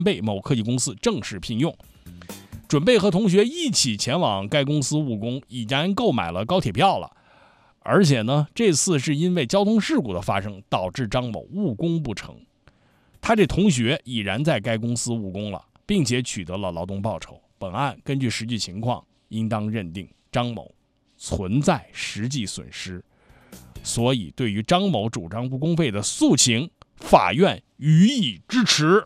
被某科技公司正式聘用，准备和同学一起前往该公司务工，已然购买了高铁票了。而且呢，这次是因为交通事故的发生，导致张某务工不成。他这同学已然在该公司务工了，并且取得了劳动报酬。本案根据实际情况，应当认定张某存在实际损失，所以对于张某主张误工费的诉请，法院予以支持。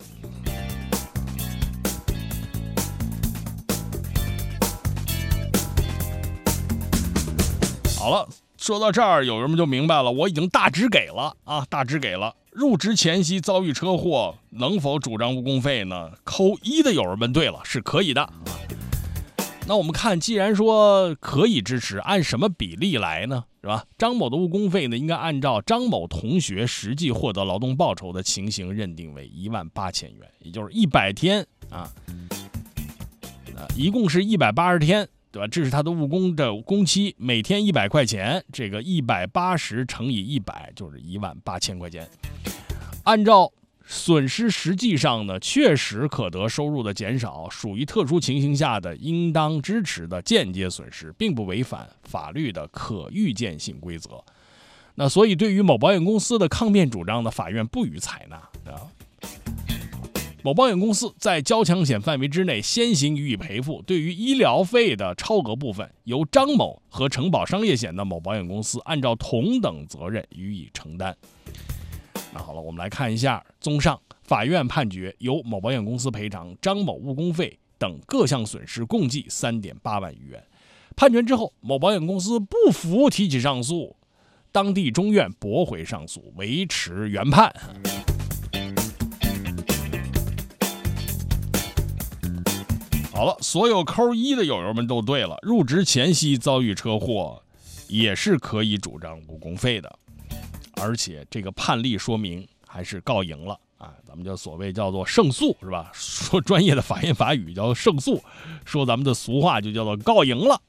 好了，说到这儿，有人们就明白了，我已经大致给了啊，大致给了。入职前夕遭遇车祸，能否主张误工费呢？扣1的友人们，对了，是可以的。那我们看，既然说可以支持，按什么比例来呢？是吧？张某的误工费呢，应该按照张某同学实际获得劳动报酬的情形认定为18000元，也就是100天啊，一共是180天。对吧？这是他的务工的工期，每天100块钱，这个180乘以100就是18000块钱。按照损失实际上呢，确实可得收入的减少，属于特殊情形下的应当支持的间接损失，并不违反法律的可预见性规则。那所以对于某保险公司的抗辩主张呢，法院不予采纳啊。某保险公司在交强险范围之内先行予以赔付，对于医疗费的超额部分，由张某和承保商业险的某保险公司按照同等责任予以承担。那好了，我们来看一下，综上，法院判决由某保险公司赔偿张某误工费等各项损失共计3.8万余元。判决之后，某保险公司不服提起上诉，当地中院驳回上诉，维持原判。好了，所有扣1的友友们都对了，入职前夕遭遇车祸也是可以主张误工费的，而且这个判例说明还是告赢了啊，咱们就所谓叫做胜诉，是吧？说专业的法言法语叫胜诉，说咱们的俗话就叫做告赢了。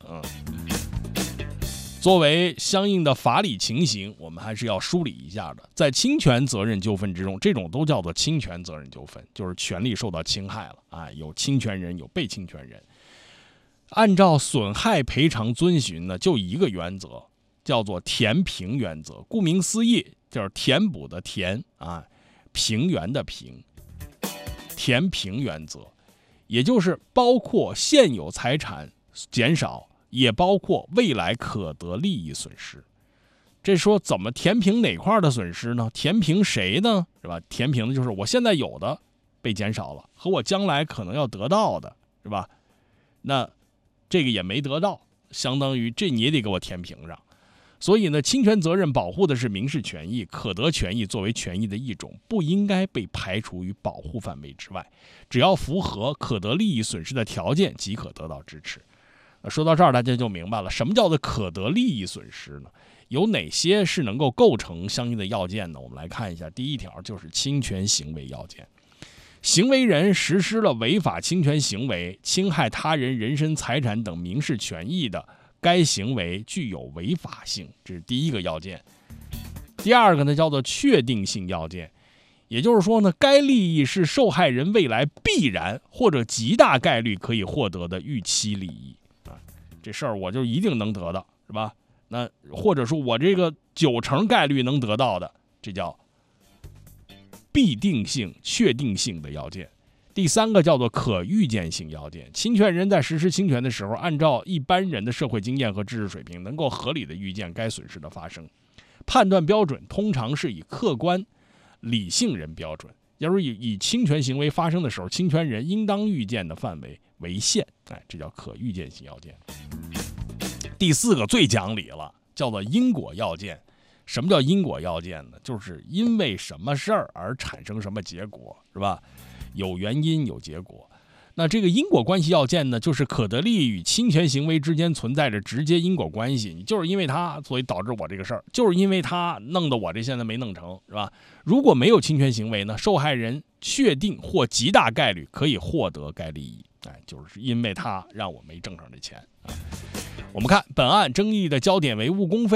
作为相应的法理情形，我们还是要梳理一下的。在侵权责任纠纷之中，这种都叫做侵权责任纠纷，就是权利受到侵害了啊，有侵权人，有被侵权人。按照损害赔偿遵循呢，就一个原则，叫做填平原则。顾名思义，就是填补的填啊，平原的平，填平原则，也就是包括现有财产减少，也包括未来可得利益损失。这说怎么填平哪块的损失呢？填平谁呢？是吧？填平的就是我现在有的被减少了，和我将来可能要得到的，是吧？那这个也没得到，相当于这你也得给我填平上。所以呢，侵权责任保护的是民事权益，可得权益作为权益的一种，不应该被排除于保护范围之外。只要符合可得利益损失的条件，即可得到支持。说到这儿，大家就明白了，什么叫做可得利益损失呢？有哪些是能够构成相应的要件呢？我们来看一下，第一条就是侵权行为要件。行为人实施了违法侵权行为，侵害他人人身财产等民事权益的，该行为具有违法性，这是第一个要件。第二个呢，叫做确定性要件，也就是说呢，该利益是受害人未来必然或者极大概率可以获得的预期利益啊，这事儿我就一定能得到，是吧？那或者说我这个90%概率能得到的，这叫必定性、确定性的要件。第三个叫做可预见性要件，侵权人在实施侵权的时候，按照一般人的社会经验和知识水平，能够合理的预见该损失的发生。判断标准通常是以客观理性人标准，也就是以侵权行为发生的时候，侵权人应当预见的范围为限，这叫可预见性要件。第四个最讲理了，叫做因果要件。什么叫因果要件呢？就是因为什么事儿而产生什么结果，是吧？有原因有结果。那这个因果关系要件呢，就是可得利益与侵权行为之间存在着直接因果关系。你就是因为他，所以导致我这个事儿，就是因为他弄得我这现在没弄成，是吧？如果没有侵权行为呢，受害人确定或极大概率可以获得该利益，就是因为他让我没挣上这钱。我们看本案争议的焦点为误工费，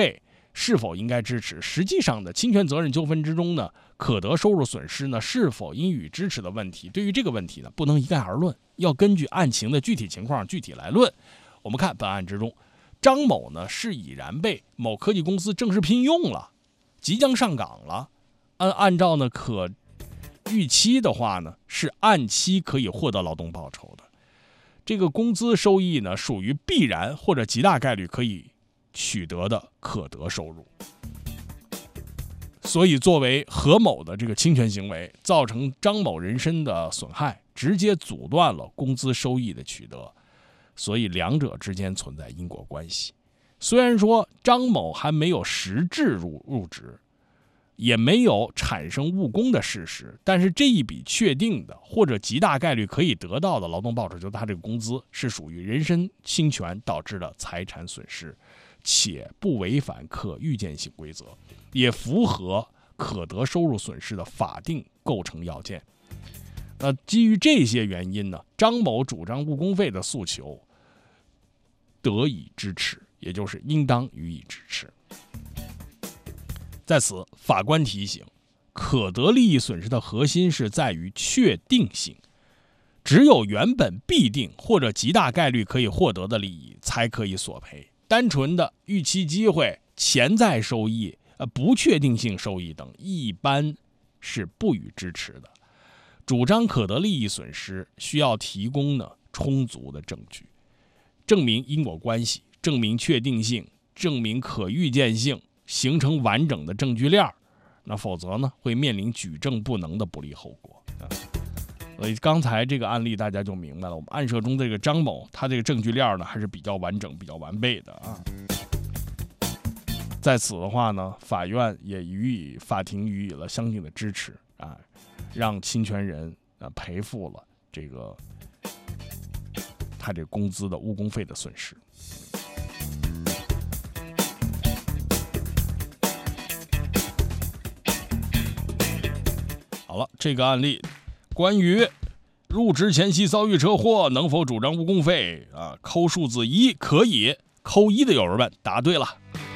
是否应该支持？实际上的侵权责任纠纷之中呢，可得收入损失呢是否应予支持的问题，对于这个问题呢，不能一概而论，要根据案情的具体情况具体来论。我们看本案之中，张某呢是已然被某科技公司正式聘用了，即将上岗了。按照呢可预期的话呢，是按期可以获得劳动报酬的。这个工资收益呢，属于必然或者极大概率可以取得的可得收入。所以作为何某的这个侵权行为造成张某人身的损害，直接阻断了工资收益的取得，所以两者之间存在因果关系。虽然说张某还没有实质入职，也没有产生误工的事实，但是这一笔确定的或者极大概率可以得到的劳动报酬，就是他这个工资，是属于人身侵权导致的财产损失，且不违反可预见性规则，也符合可得收入损失的法定构成要件。基于这些原因呢，张某主张误工费的诉求得以支持，也就是应当予以支持。在此，法官提醒，可得利益损失的核心是在于确定性，只有原本必定或者极大概率可以获得的利益才可以索赔，单纯的预期机会、潜在收益、不确定性收益等一般是不予支持的。主张可得利益损失需要提供呢充足的证据，证明因果关系，证明确定性，证明可预见性，形成完整的证据链，那否则呢会面临举证不能的不利后果。所以刚才这个案例大家就明白了，我们案涉中这个张某，他这个证据链呢还是比较完整、比较完备的啊。在此的话呢，法庭予以了相应的支持啊，让侵权人赔付了这个他这工资的误工费的损失。好了，这个案例关于入职前夕遭遇车祸能否主张误工费扣数字1，可以，扣1的友人们答对了。